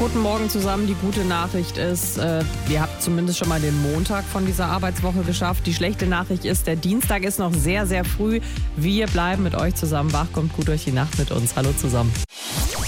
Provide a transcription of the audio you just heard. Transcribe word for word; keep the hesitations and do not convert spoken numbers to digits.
Guten Morgen zusammen. Die gute Nachricht ist, äh, ihr habt zumindest schon mal den Montag von dieser Arbeitswoche geschafft. Die schlechte Nachricht ist, der Dienstag ist noch sehr, sehr früh. Wir bleiben mit euch zusammen wach. Kommt gut durch die Nacht mit uns. Hallo zusammen.